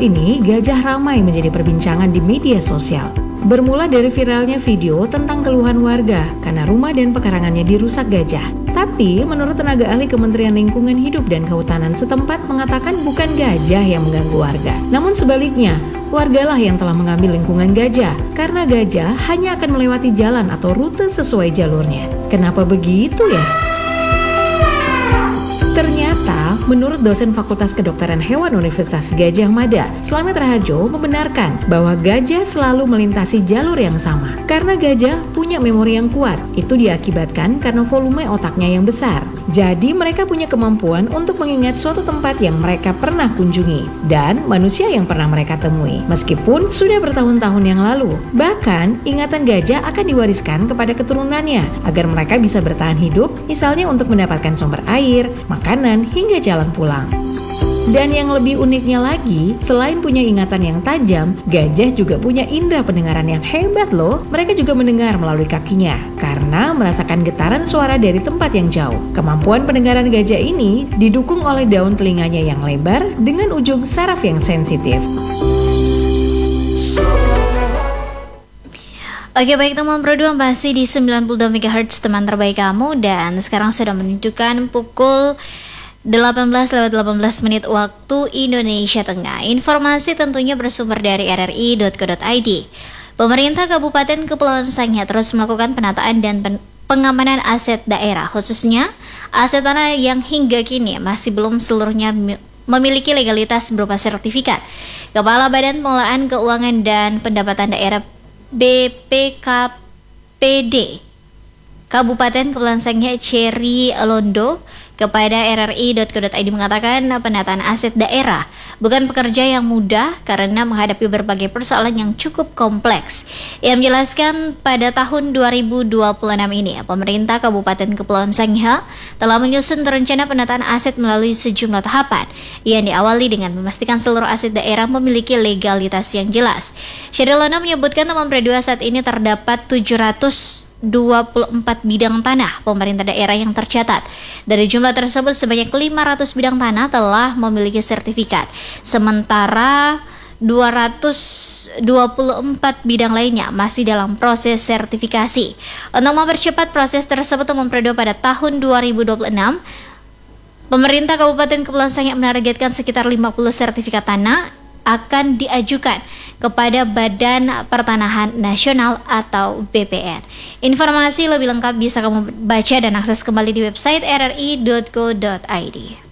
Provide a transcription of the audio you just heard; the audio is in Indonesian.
ini, gajah ramai menjadi perbincangan di media sosial. Bermula dari viralnya video tentang keluhan warga karena rumah dan pekarangannya dirusak gajah. Tapi, menurut tenaga ahli Kementerian Lingkungan Hidup dan Kehutanan setempat mengatakan bukan gajah yang mengganggu warga. Namun sebaliknya, wargalah yang telah mengambil lingkungan gajah karena gajah hanya akan melewati jalan atau rute sesuai jalurnya. Kenapa begitu ya? Ternyata, menurut dosen Fakultas Kedokteran Hewan Universitas Gadjah Mada, Slamet Raharjo membenarkan bahwa gajah selalu melintasi jalur yang sama. Karena gajah punya memori yang kuat, itu diakibatkan karena volume otaknya yang besar. Jadi mereka punya kemampuan untuk mengingat suatu tempat yang mereka pernah kunjungi dan manusia yang pernah mereka temui, meskipun sudah bertahun-tahun yang lalu. Bahkan, ingatan gajah akan diwariskan kepada keturunannya agar mereka bisa bertahan hidup, misalnya untuk mendapatkan sumber air, makanan, hingga jalan pulang. Dan yang lebih uniknya lagi, selain punya ingatan yang tajam, gajah juga punya indera pendengaran yang hebat loh. Mereka juga mendengar melalui kakinya, karena merasakan getaran suara dari tempat yang jauh. Kemampuan pendengaran gajah ini didukung oleh daun telinganya yang lebar dengan ujung saraf yang sensitif. Oke, baik teman Pro 2, masih di 92 MHz teman terbaik kamu, dan sekarang sudah menunjukkan pukul 18:18 waktu Indonesia Tengah. Informasi tentunya bersumber dari rri.co.id. Pemerintah Kabupaten Kepulauan Sangihe terus melakukan penataan dan pengamanan aset daerah, khususnya aset tanah yang hingga kini masih belum seluruhnya memiliki legalitas berupa sertifikat. Kepala Badan Pengelolaan Keuangan dan Pendapatan Daerah BPKPD Kabupaten Kepulauan Sangihe, Cherry Londo, kepada rri.co.id mengatakan penataan aset daerah bukan pekerja yang mudah karena menghadapi berbagai persoalan yang cukup kompleks. Ia menjelaskan pada tahun 2026 ini, pemerintah Kabupaten Kepulauan Sangihe telah menyusun rencana penataan aset melalui sejumlah tahapan yang diawali dengan memastikan seluruh aset daerah memiliki legalitas yang jelas. Syedilona menyebutkan teman Predua saat ini terdapat 724 bidang tanah pemerintah daerah yang tercatat. Dari jumlah tersebut sebanyak 500 bidang tanah telah memiliki sertifikat, sementara 224 bidang lainnya masih dalam proses sertifikasi. Untuk mempercepat proses tersebut, teman Predua, pada tahun 2026 pemerintah Kabupaten Kepulauan Sangihe menargetkan sekitar 50 sertifikat tanah akan diajukan kepada Badan Pertanahan Nasional atau BPN. Informasi lebih lengkap bisa kamu baca dan akses kembali di website rri.co.id.